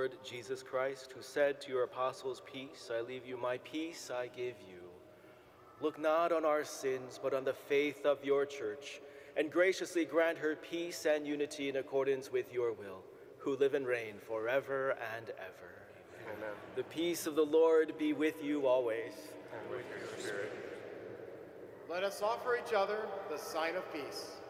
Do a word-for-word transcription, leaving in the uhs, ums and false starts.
Lord Jesus Christ, who said to your apostles, "Peace I leave you, my peace I give you." Look not on our sins, but on the faith of your church, and graciously grant her peace and unity in accordance with your will, who live and reign forever and ever. Amen. The peace of the Lord be with you always. And with your spirit. Let us offer each other the sign of peace.